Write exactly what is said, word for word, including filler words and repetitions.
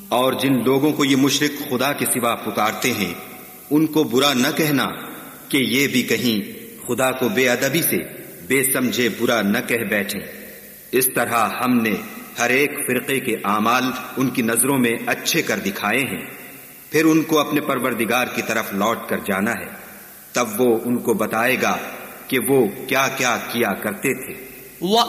और जिन लोगों को ये मुशरिक खुदा के सिवा पुकारते हैं उनको बुरा न कहना कि ये भी कहीं खुदा को बेअदबी से बेसमझे बुरा न कह बैठे। इस तरह हमने हर एक फिरके के आमाल उनकी नजरों में अच्छे कर दिखाए हैं। फिर उनको अपने परवरदिगार की तरफ लौट कर जाना है, तब वो उनको बताएगा कि वो क्या क्या किया करते थे।